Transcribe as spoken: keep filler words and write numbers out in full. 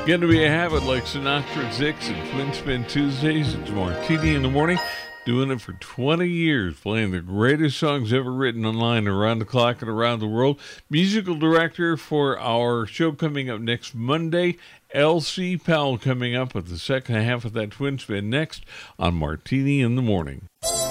Going to be a habit like Sinatra Zix and Twin Spin Tuesdays. It's Martini in the Morning. Doing it for twenty years, playing the greatest songs ever written online around the clock and around the world. Musical director for our show coming up next Monday, L C Powell, coming up with the second half of that Twin Spin next on Martini in the Morning.